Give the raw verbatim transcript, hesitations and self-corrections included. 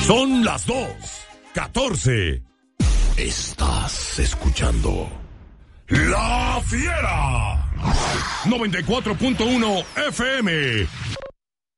Son las dos, catorce. Estás escuchando La Fiera. noventa y cuatro punto uno F M.